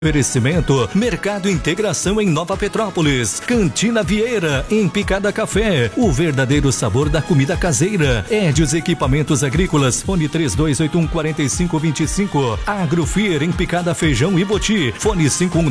Oferecimento Mercado Integração em Nova Petrópolis, Cantina Vieira em Picada Café, o verdadeiro sabor da comida caseira. Edis Equipamentos Agrícolas, fone 3281-4525. Agrofir em Picada Feijão e Boti, fone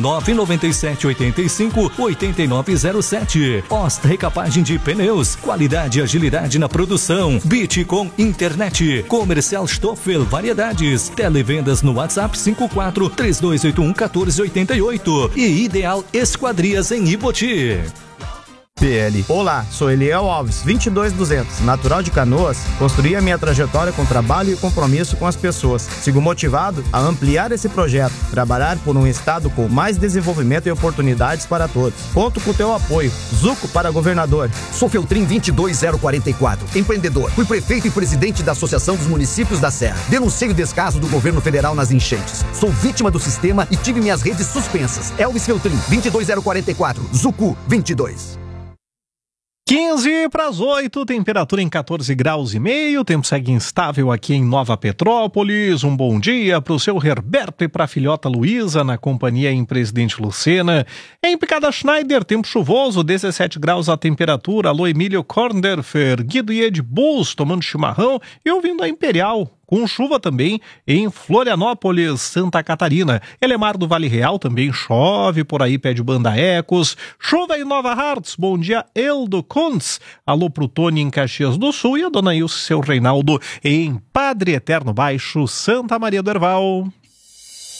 519-9785-8907. Ost Recapagem de Pneus, qualidade e agilidade na produção. Bitcom Internet, Comercial Stoffel Variedades, televendas no WhatsApp 54-3281-1488 e Ideal Esquadrias em Iboti. PL. Olá, sou Eliel Alves, 22200, natural de Canoas. Construí a minha trajetória com trabalho e compromisso com as pessoas. Sigo motivado a ampliar esse projeto, trabalhar por um estado com mais desenvolvimento e oportunidades para todos. Conto com o teu apoio. Zuco para governador. Sou Feltrin 22044, empreendedor. Fui prefeito e presidente da Associação dos Municípios da Serra. Denunciei o descaso do governo federal nas enchentes. Sou vítima do sistema e tive minhas redes suspensas. Elvis Feltrin 22044, Zucu 22. 15 para as 8, temperatura em 14 graus e meio, tempo segue instável aqui em Nova Petrópolis. Um bom dia para o seu Herberto e para a filhota Luísa, na companhia em Presidente Lucena. Em Picada Schneider, tempo chuvoso, 17 graus a temperatura. Alô Emílio Korndorfer, Guido e Ed Bulls tomando chimarrão e ouvindo a Imperial. Com chuva também em Florianópolis, Santa Catarina. Elemar do Vale Real também chove, por aí pede Banda Ecos. Chuva em Nova Hartz, bom dia Eldo Kuntz. Alô pro Tony em Caxias do Sul e a Dona Ilse, seu Reinaldo em Padre Eterno Baixo, Santa Maria do Herval.